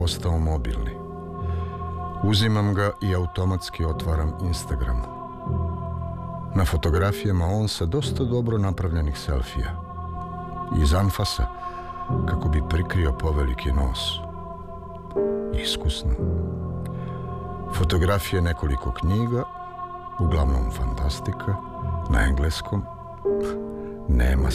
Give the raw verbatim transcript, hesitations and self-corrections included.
postao mobilni. Uzimam ga i automatski otvaram Instagram. Na fotografijama on sa dosta dobro napravljenih selfija. Iz anfasa, kako bi prikrio poveliki nos. Iskusno. Fotografije nekoliko knjiga, uglavnom fantastika, na engleskom. Nema